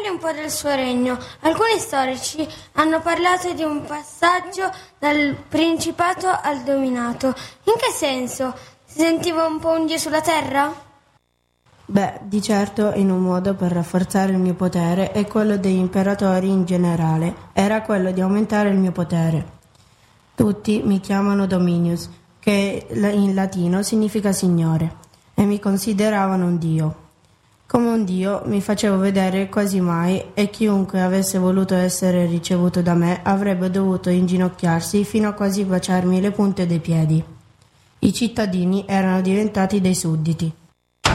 Raccontiamoli un po' del suo regno. Alcuni storici hanno parlato di un passaggio dal principato al dominato. In che senso? Si sentiva un po' un dio sulla terra? Beh, di certo in un modo per rafforzare il mio potere e quello degli imperatori in generale. Era quello di aumentare il mio potere. Tutti mi chiamano Dominius, che in latino significa signore, e mi consideravano un dio. Come un dio mi facevo vedere quasi mai e chiunque avesse voluto essere ricevuto da me avrebbe dovuto inginocchiarsi fino a quasi baciarmi le punte dei piedi. I cittadini erano diventati dei sudditi.